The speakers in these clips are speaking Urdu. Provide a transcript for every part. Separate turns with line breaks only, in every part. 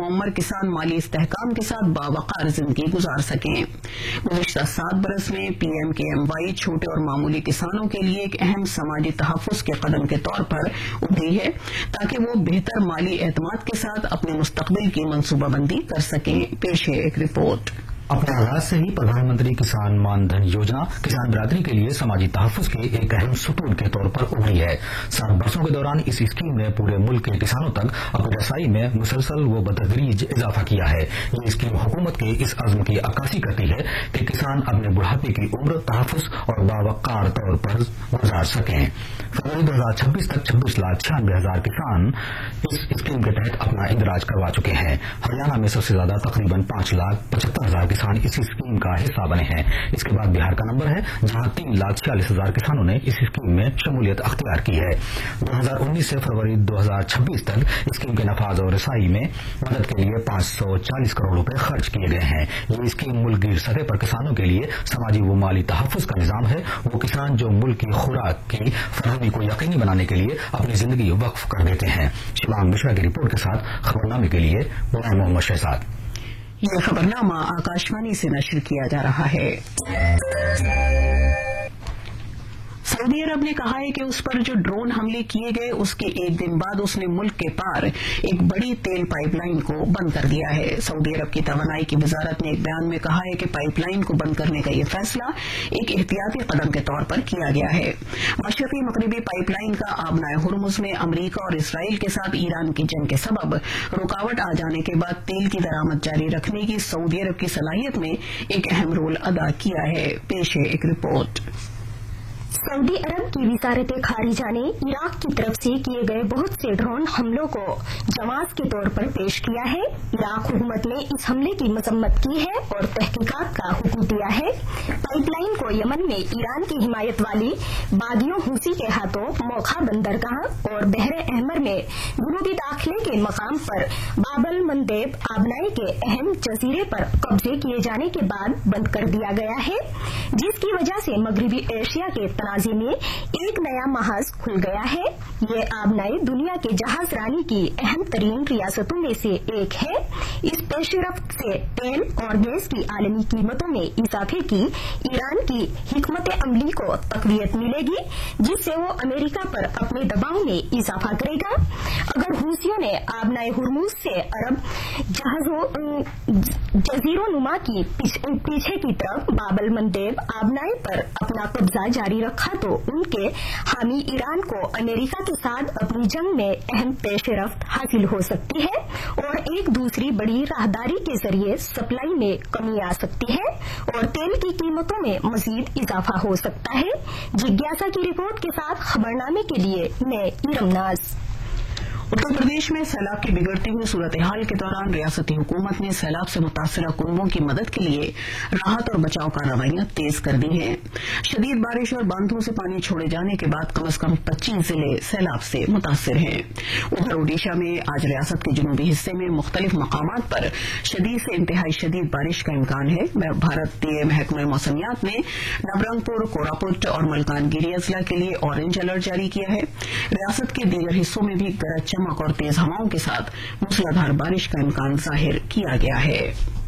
معمر کسان مالی استحکام کے ساتھ باوقار زندگی گزار سکیں۔ گزشتہ 7 برس میں PMKMY چھوٹے اور معمولی کسانوں کے لیے ایک اہم سماجی تحفظ کے قدم کے طور پر ابھری ہے تاکہ وہ بہتر مالی اعتماد کے ساتھ اپنے مستقبل کی منصوبہ بندی کر سکیں۔ پیش ہے ایک رپورٹ۔
اپنے آغاز سے ہی پردھان منتری کسان مان دھن یوجنا کسان برادری کے لیے سماجی تحفظ کے ایک اہم ستون کے طور پر ابھری ہے۔ 7 برسوں کے دوران اس اسکیم نے پورے ملک کے کسانوں تک اپنی رسائی میں مسلسل و بتدریج اضافہ کیا ہے۔ یہ اسکیم حکومت کے اس عزم کی عکاسی کرتی ہے کہ کسان اپنے بڑھاپے کی عمر تحفظ اور باوقار طور پر گزار سکیں۔ فروری 2026 تک 26,96,000 کسان اس اسکیم کے تحت اپنا اندراج کروا چکے ہیں۔ ہریانہ میں سب سے زیادہ تقریباً 5,75,000 کسان اس اسکیم کا حصہ بنے ہیں۔ اس کے بعد بہار کا نمبر ہے جہاں 3,46,000 کسانوں نے اس اسکیم میں شمولیت اختیار کی ہے۔ 2019 سے فروری 2026 تک اسکیم کے نفاذ اور رسائی میں مدد کے لیے 540 کروڑ روپے خرچ کیے گئے ہیں۔ یہ اسکیم ملک گیر سطح پر کسانوں کے لیے سماجی و مالی تحفظ کا نظام ہے۔ وہ کسان جو ملک کی خوراک کی فراہمی کو یقینی بنانے کے لیے اپنی زندگی وقف کر دیتے ہیں۔ شیوانگ مشرا کی رپورٹ کے ساتھ خبرنامے کے لیے میں محمد شہزاد۔
یہ خبرنامہ آکاشوانی سے نشر کیا جا رہا ہے۔ سعودی عرب نے کہا ہے کہ اس پر جو ڈرون حملے کیے گئے اس کے ایک دن بعد اس نے ملک کے پار ایک بڑی تیل پائپ لائن کو بند کر دیا ہے۔ سعودی عرب کی توانائی کی وزارت نے ایک بیان میں کہا ہے کہ پائپ لائن کو بند کرنے کا یہ فیصلہ ایک احتیاطی قدم کے طور پر کیا گیا ہے۔ مشرقی مغربی پائپ لائن کا آبنائے ہرمز میں امریکہ اور اسرائیل کے ساتھ ایران کی جنگ کے سبب رکاوٹ آ جانے کے بعد تیل کی درآمد جاری رکھنے کی سعودی عرب کی صلاحیت میں ایک اہم رول ادا کیا ہے۔ پیش ہے ایک رپورٹ۔
سعودی عرب کی وزارت خارجہ نے عراق کی طرف سے کیے گئے بہت سے ڈرون حملوں کو جواز کے طور پر پیش کیا ہے۔ عراق حکومت نے اس حملے کی مذمت کی ہے اور تحقیقات کا حکم دیا ہے۔ پائپ لائن کو یمن میں ایران کی حمایت والی باغیوں حوثی کے ہاتھوں موقع بندرگاہ اور بحر احمر میں جنوبی داخلے کے مقام پر باب المندب آبنائی کے اہم جزیرے پر قبضے کیے جانے کے بعد بند کر دیا گیا ہے، جس کی وجہ سے مغربی ایشیا کے تنازع میں ایک نیا محاذ کھل گیا ہے۔ یہ آبنائی دنیا کے جہاز رانی کی اہم ترین ریاستوں میں سے ایک ہے۔ اس پیش رفت سے تیل اور گیس کی عالمی قیمتوں میں اضافے کی ایران کی حکمت عملی کو تقویت ملے گی، جس سے وہ امریکہ پر اپنے دباؤ میں اضافہ کرے گا۔ اگر حوثیوں نے آبنائے ہرمز سے عرب جزیروں نما کی پیچھے کی طرف باب المندب آبنائی پر اپنا قبضہ جاری رکھا تو ان کے حامی ایران کو امریکہ کے ساتھ اپنی جنگ میں اہم پیش رفت حاصل ہو سکتی ہے اور ایک دوسری بڑی راہداری کے ذریعے سپلائی میں کمی آ سکتی ہے اور تیل کی قیمتوں میں مزید اضافہ ہو سکتا ہے۔ جگیاسا کی رپورٹ کے ساتھ خبرنامے کے لیے میں ارم ناز۔
اتر پردیش میں سیلاب کی بگڑتی ہوئی صورتحال کے دوران ریاستی حکومت نے سیلاب سے متاثرہ کنبوں کی مدد کے لیے راحت اور بچاؤ کارروائیاں تیز کر دی ہیں۔ شدید بارش اور باندھوں سے پانی چھوڑے جانے کے بعد کم از کم 25 ضلع سیلاب سے متاثر ہیں۔ ادھر اڈیشہ میں آج ریاست کے جنوبی حصے میں مختلف مقامات پر شدید سے انتہائی شدید بارش کا امکان ہے۔ بھارتیہ محکمہ موسمیات نے نبرنگ پور، کوراپوٹ اور ملکان گیری اضلاع کے لیے اورنج الرٹ جاری کیا ہے۔ ریاست کے دیگر حصوں میں بھی گرج چمک اور تیز ہواؤں کے ساتھ موسلادھار بارش کا امکان ظاہر کیا گیا ہے۔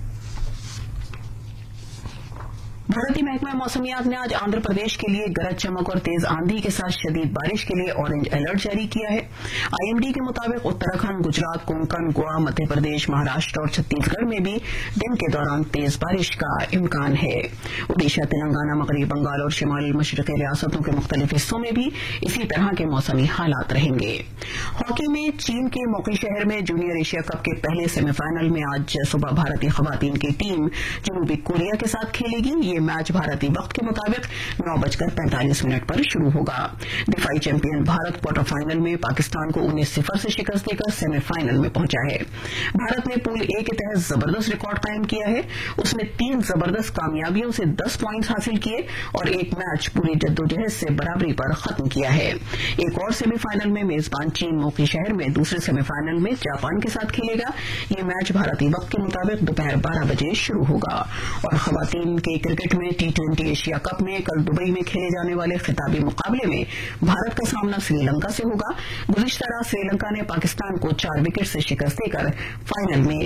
بھارتی محکمہ موسمیات نے آج آندھرا پردیش کے لیے گرج چمک اور تیز آندھی کے ساتھ شدید بارش کے لیے اورنج الرٹ جاری کیا ہے۔ IMD کے مطابق اتراکھنڈ، گجرات، کونکن، گوا، مدھیہ پردیش، مہاراشٹر اور چھتیس گڑھ میں بھی دن کے دوران تیز بارش کا امکان ہے۔ اڈیشہ، تلنگانہ، مغربی بنگال اور شمالی مشرقی ریاستوں کے مختلف حصوں میں بھی اسی طرح کے موسمی حالات رہیں گے۔ ہاکی میں چین کے موقعی شہر میں جونیئر ایشیا کپ کے پہلے سیمی فائنل میں آج صبح بھارتی خواتین کی ٹیم جنوبی کوریا کے ساتھ کھیلے گی۔ یہ میچ بھارتی وقت کے مطابق 9:45 پر شروع ہوگا۔ دفاعی چیمپئن بھارت کوارٹر فائنل میں پاکستان کو 19-0 سے شکست دے کر سیمی فائنل میں پہنچا ہے۔ بھارت نے پول اے کے تحت زبردست ریکارڈ قائم کیا ہے۔ اس نے 3 زبردست کامیابیوں سے 10 پوائنٹس حاصل کیے اور ایک میچ پوری جدوجہد سے برابری پر ختم کیا ہے۔ ایک اور سیمی فائنل میں میزبان چین موقعی شہر میں دوسرے سیمی فائنل میں جاپان کے ساتھ کھیلے گا۔ یہ میچ بھارتی وقت کے مطابق دوپہر 12 بجے شروع ہوگا۔ اور خواتین کے کرکٹ میں T20 ایشیا کپ میں کل دبئی میں کھیلے جانے والے خطابی مقابلے میں بھارت کا سامنا سری لنکا سے ہوگا۔ گزشتہ رات سری لنکا نے پاکستان کو 4 وکٹ سے شکست دے کر فائنل میں